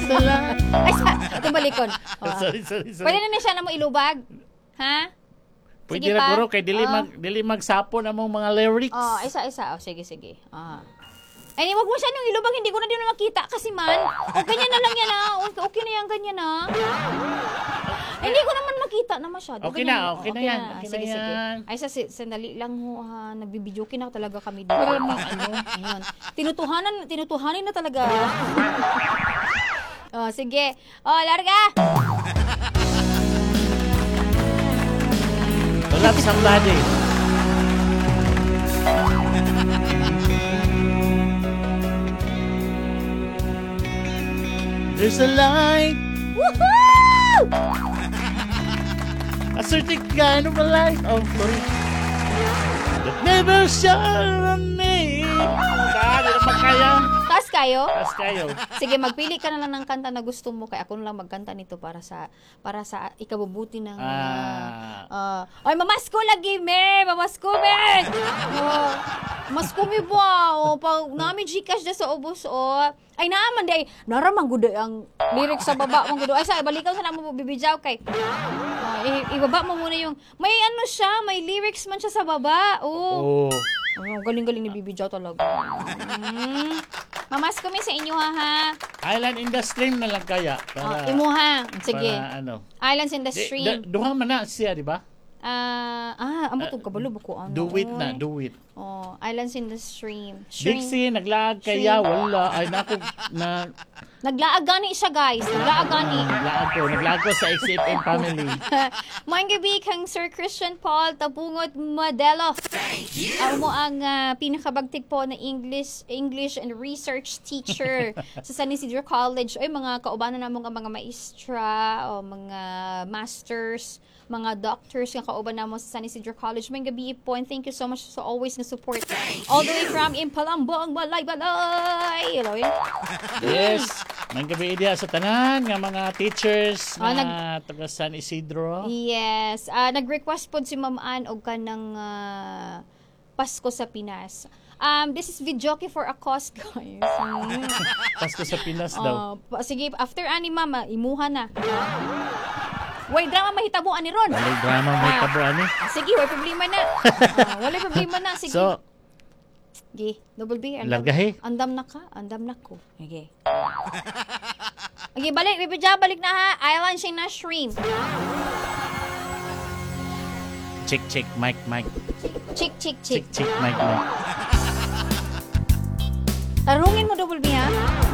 lang. Ay, itong balikon. Sorry. Pwede na siya na mo ilubag? Ha? Pwede Sige na pa. guro kay dili magsapon among mga lyrics. Isa. Sige. Ay, wag mo siya nung ilubag, hindi ko na din makita kasi man. O, ganyan na lang yan Okay na yan, ganyan na. Hindi ko naman makita na masyado. Okay Ganyan, na yan. Sige. Ay, sandali lang ho, nagbibidyoke na talaga kami dito. Para mang ano. Ayun. Tinutuhanin na talaga. Sige. Larga! To love somebody. There's a light, Woohoo! a certain kind of a light of glory that never shone on me. Hindi na magkaya. Taas kayo? Taas kayo. Sige, magpili ka na lang ng kanta na gusto mo. Kaya ako na lang magkanta nito para sa ikabubuti ng... Ay, mamasko lagi, me! Mamasko, me! Masko mi ba? Pag namin Gcash na sa ubos, Ay, naaman day. Naramang guday ang lyrics sa baba mong guday. Ay, sa balikaw sa naman mo bibidyaw kay. Ibaba mo muna yung... May ano siya, may lyrics man siya sa baba. Oh. Galing-galing ni bibidyaw talaga. Mamasko mi sa inyo, ha? Island in the Stream na lang kaya. Para, Imuha. Sige. Para ano. Islands in the Stream. Duha man na siya, di ba? Amo tong kabalo ba ko ano? Do it. Islands in the Stream. Dixie, naglaag kaya, wala. Ay, na... Naglaag gani siya, guys. Naglaag ko sa XFM family. Maayong gabi kang Sir Christian Paul Tabungot Modelo. Ako mo ang pinakabagtig po na English and Research Teacher sa San Isidro College. Ay, mga kaubanan namong ang mga maestra o mga masters, mga doctors nga kauban namo sa San Isidro College. Maayong gabi po and thank you so much sa always na support. All the way from Impalambong, Balay. Hello, Yes. May gabi idea sa tanan nga mga teachers na taga San Isidro. Yes. Nag-request po si Ma'am Ann og kanang Pasko sa Pinas. This is videoke for a cause, guys. Pasko sa Pinas daw. Sige, after ani Mama, imuha na. Way drama mahitabo ani ron. Walay drama may tabo ani. Sige, way problema na. Wala problema na. Sige. So, Sige, double B. largahe. Andam na ko. Sige. Okay, balik na ha. Island siya na stream. Check, mic. Chick. Check, mic. Tarungin mo double B ha.